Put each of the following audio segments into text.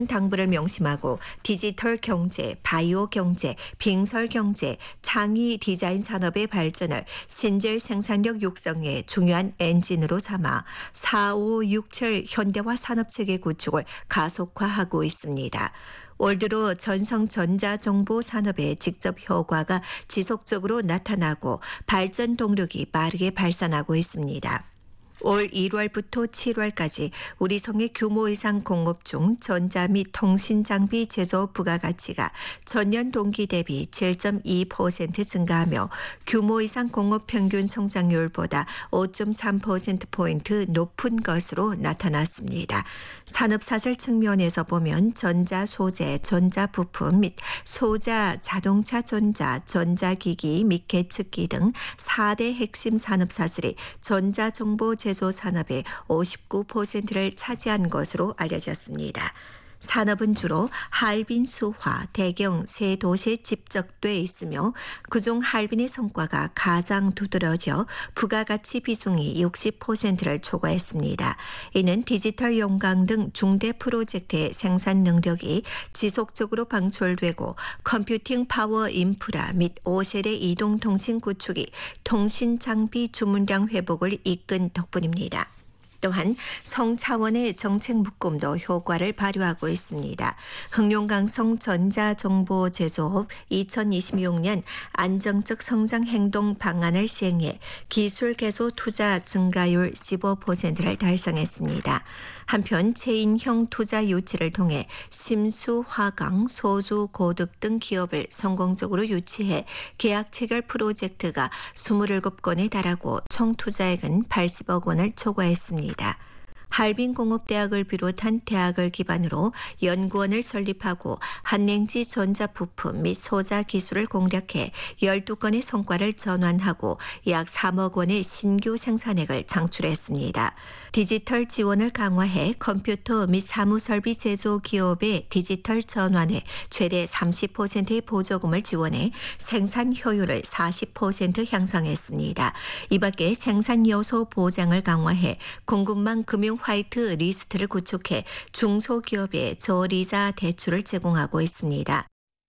당부를 명심하고 디지털 경제, 바이오 경제, 빙설 경제, 창의 디자인 산업의 발전을 신질 생산력 육성의 중요한 엔진으로 삼아 4567 현대화 산업체계 구축을 가속화하고 있습니다. 올 들어 전성 전자정보 산업의 직접 효과가 지속적으로 나타나고 발전 동력이 빠르게 발산하고 있습니다. 올 1월부터 7월까지 우리 성의 규모 이상 공업 중 전자 및 통신 장비 제조 부가가치가 전년 동기 대비 7.2% 증가하며 규모 이상 공업 평균 성장률보다 5.3%포인트 높은 것으로 나타났습니다. 산업사설 측면에서 보면 전자 소재, 전자 부품 및 소자, 자동차 전자, 전자기기 및 계측기 등 4대 핵심 산업사설이 전자정보 제조 산업의 59%를 차지한 것으로 알려졌습니다. 산업은 주로 할빈, 수화, 대경 세 도시에 집적돼 있으며 그중 할빈의 성과가 가장 두드러져 부가가치 비중이 60%를 초과했습니다. 이는 디지털 용광 등 중대 프로젝트의 생산 능력이 지속적으로 방출되고 컴퓨팅 파워 인프라 및 5세대 이동통신 구축이 통신 장비 주문량 회복을 이끈 덕분입니다. 또한 성 차원의 정책 묶음도 효과를 발휘하고 있습니다. 흑룡강성 전자정보제조업 2026년 안정적 성장 행동 방안을 시행해 기술 개소 투자 증가율 15%를 달성했습니다. 한편 체인형 투자 유치를 통해 심수, 화강, 소주, 고득 등 기업을 성공적으로 유치해 계약 체결 프로젝트가 27건에 달하고 총 투자액은 80억 원을 초과했습니다. 할빈공업대학을 비롯한 대학을 기반으로 연구원을 설립하고 한냉지 전자부품 및 소자 기술을 공략해 12건의 성과를 전환하고 약 3억 원의 신규 생산액을 창출했습니다. 디지털 지원을 강화해 컴퓨터 및 사무설비 제조 기업의 디지털 전환에 최대 30%의 보조금을 지원해 생산 효율을 40% 향상했습니다. 이 밖에 생산 요소 보장을 강화해 공급망 금융 화이트 리스트를 구축해 중소기업에 저리자 대출을 제공하고 있습니다.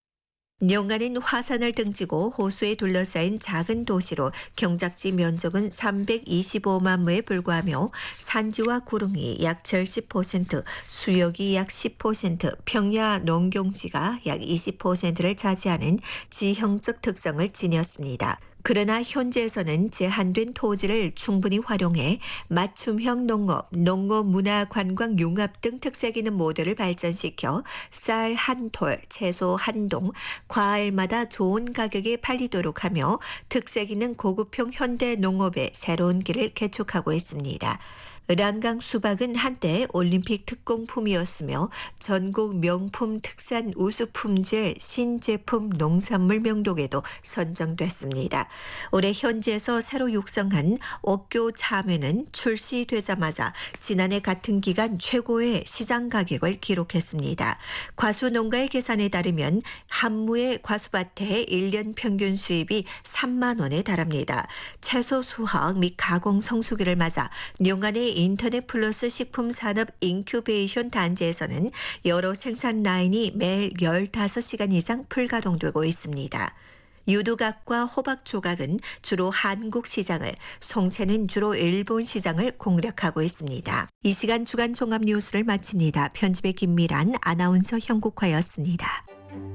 연간인 화산을 등지고 호수에 둘러싸인 작은 도시로 경작지 면적은 325만 무에 불과하며 산지와 구릉이 약 70%, 수역이 약 10%, 평야 농경지가 약 20%를 차지하는 지형적 특성을 지녔습니다. 그러나 현재에서는 제한된 토지를 충분히 활용해 맞춤형 농업, 농업 문화 관광 융합 등 특색 있는 모델을 발전시켜 쌀 한 톨, 채소 한 동, 과일마다 좋은 가격에 팔리도록 하며 특색 있는 고급형 현대 농업의 새로운 길을 개척하고 있습니다. 란강 수박은 한때 올림픽 특공품이었으며 전국 명품 특산 우수 품질 신제품 농산물 명록에도 선정됐습니다. 올해 현지에서 새로 육성한 옥교 참외는 출시되자마자 지난해 같은 기간 최고의 시장 가격을 기록했습니다. 과수농가의 계산에 따르면 한 무의 과수밭에 1년 평균 수입이 3만 원에 달합니다. 채소 수확 및 가공 성수기를 맞아 연간의 인터넷 플러스 식품 산업 인큐베이션 단지에서는 여러 생산 라인이 매일 15시간 이상 풀가동되고 있습니다. 유두각과 호박 조각은 주로 한국 시장을, 송채는 주로 일본 시장을 공략하고 있습니다. 이 시간 주간 종합 뉴스를 마칩니다. 편집의 김미란, 아나운서 형국화였습니다.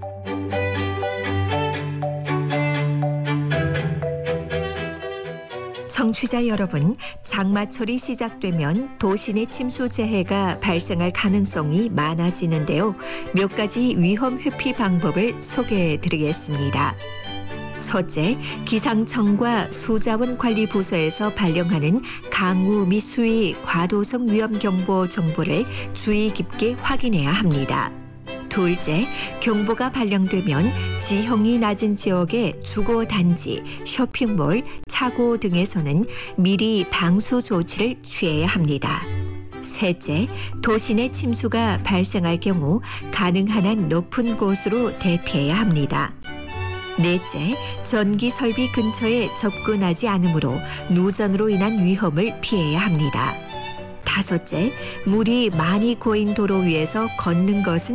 청취자 여러분, 장마철이 시작되면 도시 내 침수 재해가 발생할 가능성이 많아지는데요. 몇 가지 위험 회피 방법을 소개해 드리겠습니다. 첫째, 기상청과 수자원관리부서에서 발령하는 강우 및 수위 과도성 위험경보 정보를 주의 깊게 확인해야 합니다. 둘째, 경보가 발령되면 지형이 낮은 지역의 주거단지, 쇼핑몰, 차고 등에서는 미리 방수 조치를 취해야 합니다. 셋째, 도시 내 침수가 발생할 경우 가능한 한 높은 곳으로 대피해야 합니다. 넷째, 전기 설비 근처에 접근하지 않으므로 누전으로 인한 위험을 피해야 합니다. 다섯째, 물이 많이 고인 도로 위에서 걷는 것은